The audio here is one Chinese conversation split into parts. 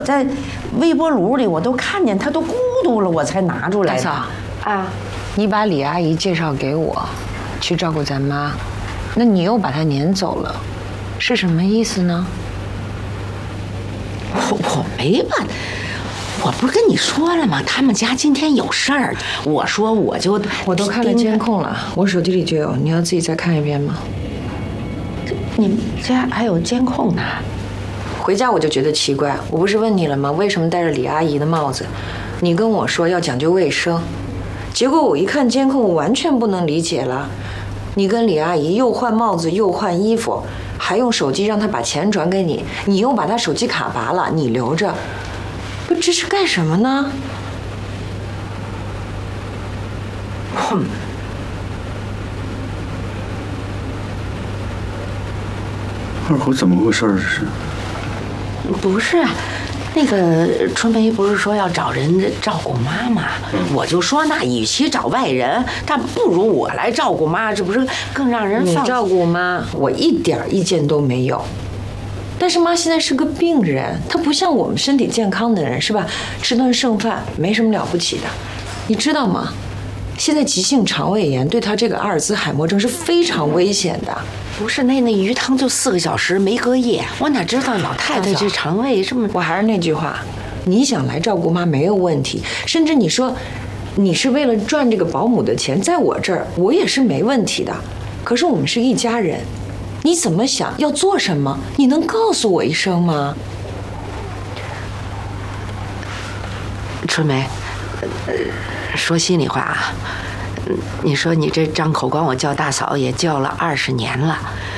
在微波炉里我都看见它都咕嘟了，我才拿出来的。 大嫂啊， 你把李阿姨介绍给我，去照顾咱妈，那你又把她撵走了，是什么意思呢？ 我没把，我不是跟你说了吗？他们家今天有事儿，我说我都看了监控了，我手机里就有，你要自己再看一遍吗？ 你们家还有监控呢？ 回家我就觉得奇怪，我不是问你了吗？为什么戴着李阿姨的帽子？你跟我说要讲究卫生，结果我一看监控，我完全不能理解了。你跟李阿姨又换帽子又换衣服，还用手机让她把钱转给你，你又把她手机卡拔了，你留着，不，这是干什么呢？ 哼。 二虎怎么回事？这是？ 不是啊，那个春梅不是说要找人照顾妈妈，我就说那与其找外人，但不如我来照顾妈，这不是更让人放？ 你照顾妈，我一点意见都没有。但是妈现在是个病人，她不像我们身体健康的人，是吧？吃顿剩饭没什么了不起的，你知道吗？现在急性肠胃炎对她这个阿尔兹海默症是非常危险的。 不是那鱼汤就4个小时没隔夜，我哪知道老太太这肠胃这么…… 我还是那句话，你想来照顾妈没有问题，甚至你说你是为了赚这个保姆的钱，在我这儿我也是没问题的。可是我们是一家人，你怎么想要做什么，你能告诉我一声吗？ 春梅，说心里话啊。你说你这张口管我叫大嫂也叫了20年了，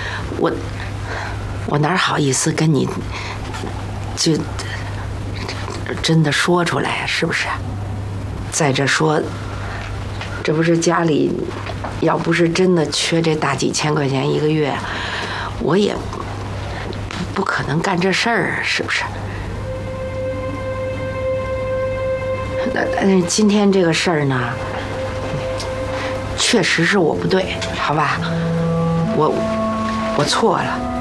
我哪好意思跟你就真的说出来，是不是？再者说，这不是家里要不是真的缺这大几千块钱1个月，我也不可能干这事儿，是不是？那今天这个事儿呢？确实是我不对，好吧，我错了。